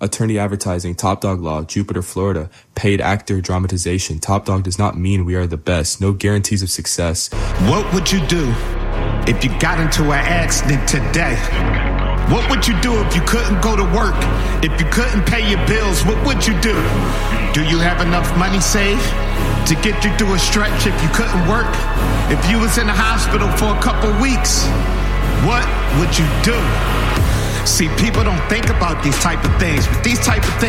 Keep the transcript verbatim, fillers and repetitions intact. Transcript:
Attorney Advertising, Top Dog Law, Jupiter, Florida. Paid actor, dramatization. Top Dog does not mean we are the best. No guarantees of success. What would you do if you got into an accident today? What would you do if you couldn't go to work? If you couldn't pay your bills, what would you do? Do you have enough money saved to get you through a stretch if you couldn't work? If you was in the hospital for a couple weeks, what would you do? See, people don't think about these type of things, but these type of things